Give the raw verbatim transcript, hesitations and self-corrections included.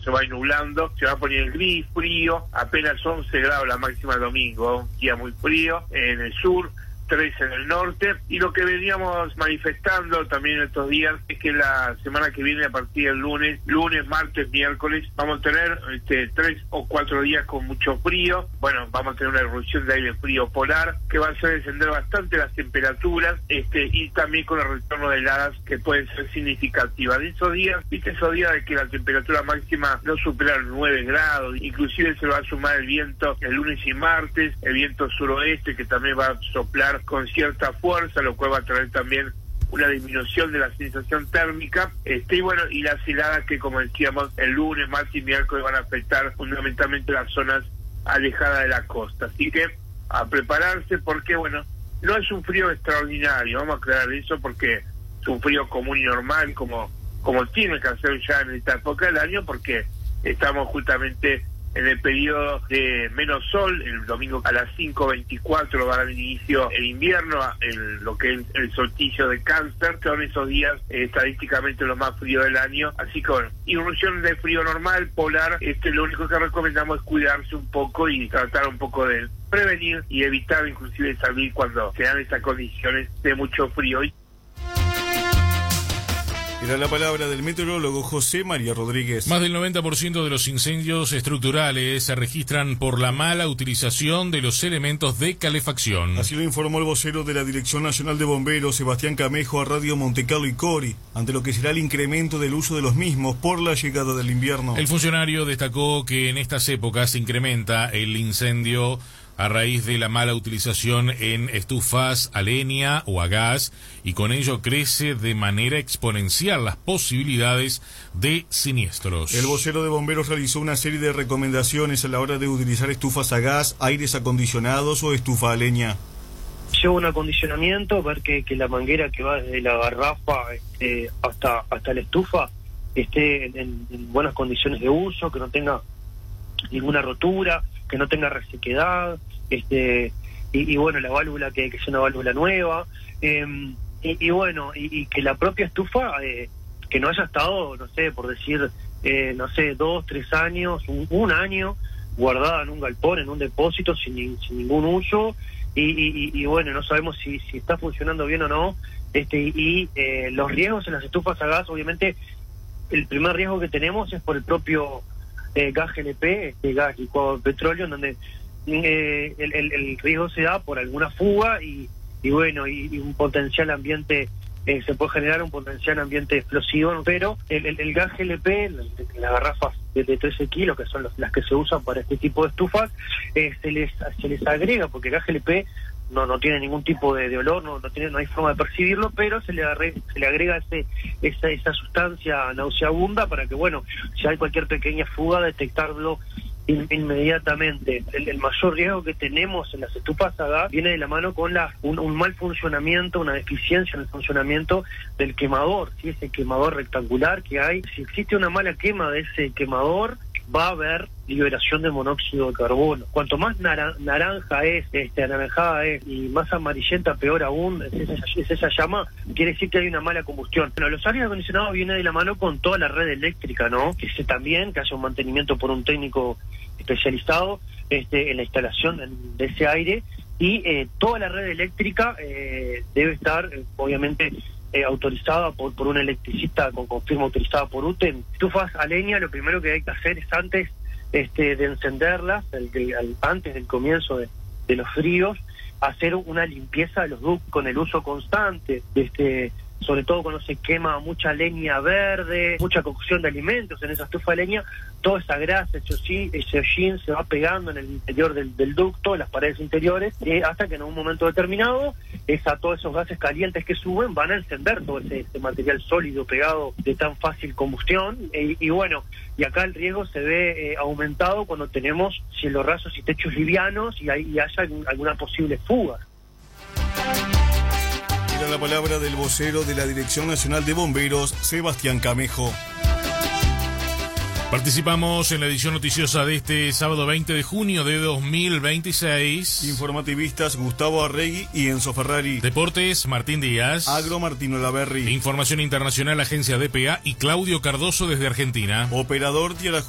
se va nublando, se va a poner gris, frío, apenas once grados la máxima el domingo, un día muy frío en el sur, tres en el norte, y lo que veníamos manifestando también estos días es que la semana que viene, a partir del lunes, lunes, martes, miércoles, vamos a tener este, tres o cuatro días con mucho frío. Bueno, vamos a tener una irrupción de aire frío polar que va a hacer descender bastante las temperaturas, este, y también con el retorno de heladas que pueden ser significativas. De esos días, viste esos días de que la temperatura máxima no supera los nueve grados, inclusive se va a sumar el viento el lunes y martes, el viento suroeste que también va a soplar con cierta fuerza, lo cual va a traer también una disminución de la sensación térmica, este y bueno, y las heladas que, como decíamos, el lunes, martes y miércoles van a afectar fundamentalmente las zonas alejadas de la costa. Así que a prepararse, porque bueno, no es un frío extraordinario, vamos a aclarar eso, porque es un frío común y normal, como, como tiene que hacer ya en esta época del año, porque estamos justamente en el periodo de menos sol. El domingo a las cinco veinticuatro va a dar inicio el invierno, el, lo que es el solsticio de Cáncer. Son esos días eh, estadísticamente los más fríos del año. Así que bueno, irrupción de frío normal, polar. Este, lo único que recomendamos es cuidarse un poco y tratar un poco de prevenir y evitar inclusive salir cuando se dan estas condiciones de mucho frío. Era la palabra del meteorólogo José María Rodríguez. Más del noventa por ciento de los incendios estructurales se registran por la mala utilización de los elementos de calefacción. Así lo informó el vocero de la Dirección Nacional de Bomberos, Sebastián Camejo, a Radio Montecarlo y Cori, ante lo que será el incremento del uso de los mismos por la llegada del invierno. El funcionario destacó que en estas épocas se incrementa el incendio a raíz de la mala utilización en estufas a leña o a gas, y con ello crece de manera exponencial las posibilidades de siniestros. El vocero de bomberos realizó una serie de recomendaciones a la hora de utilizar estufas a gas, aires acondicionados o estufa a leña. Lleva un acondicionamiento, ver que, que la manguera que va desde la garrafa este, hasta, hasta la estufa esté en, en buenas condiciones de uso, que no tenga ninguna rotura, que no tenga resequedad, este y, y bueno, la válvula que, que sea una válvula nueva, eh, y, y bueno, y, y que la propia estufa, eh, que no haya estado, no sé, por decir, eh, no sé, dos, tres años, un, un año, guardada en un galpón, en un depósito, sin, sin ningún uso, y, y, y bueno, no sabemos si, si está funcionando bien o no, este y eh, los riesgos en las estufas a gas, obviamente, el primer riesgo que tenemos es por el propio Eh, gas G L P, este gas licuado de petróleo, en donde eh, el, el, el riesgo se da por alguna fuga y, y bueno, y, y un potencial ambiente, eh, se puede generar un potencial ambiente explosivo, pero el, el, el gas G L P, las garrafas de, de trece kilos, que son los, las que se usan para este tipo de estufas, eh, se les se les agrega, porque el gas G L P no no tiene ningún tipo de, de olor, no no tiene no hay forma de percibirlo, pero se le agrega, se le agrega ese esa esa sustancia nauseabunda para que, bueno, si hay cualquier pequeña fuga, detectarlo in, inmediatamente. El, el mayor riesgo que tenemos en las estufas a gas viene de la mano con la un, un mal funcionamiento, una deficiencia en el funcionamiento del quemador, si ese quemador rectangular que hay, si existe una mala quema de ese quemador, va a haber liberación de monóxido de carbono. Cuanto más nara, naranja es, este, anaranjada es, y más amarillenta, peor aún, es esa, es esa llama, quiere decir que hay una mala combustión. Bueno, los aires acondicionados vienen de la mano con toda la red eléctrica, ¿no? Que se también, que haya un mantenimiento por un técnico especializado este, en la instalación de ese aire, y eh, toda la red eléctrica eh, debe estar, eh, obviamente, Eh, autorizada por, por un electricista con, con firma autorizada por U T E M. Estufas a leña, lo primero que hay que hacer es antes este, de encenderlas, el, el, antes del comienzo de, de los fríos, hacer una limpieza de los ductos con el uso constante, este, sobre todo cuando se quema mucha leña verde, mucha cocción de alimentos en esa estufa de leña, toda esa grasa, ese hollín, ese hollín se va pegando en el interior del, del ducto, en las paredes interiores, eh, hasta que en un momento determinado, esa, todos esos gases calientes que suben van a encender todo ese, ese material sólido pegado de tan fácil combustión, eh, y bueno, y acá el riesgo se ve eh, aumentado cuando tenemos cielos rasos y techos livianos y, hay, y haya algún, alguna posible fuga. Era la palabra del vocero de la Dirección Nacional de Bomberos, Sebastián Camejo. Participamos en la edición noticiosa de este sábado veinte de junio de dos mil veintiséis. Informativistas Gustavo Arregui y Enzo Ferrari. Deportes, Martín Díaz. Agro, Martino Laverri. Información internacional, Agencia D P A y Claudio Cardoso desde Argentina. Operador, Tiara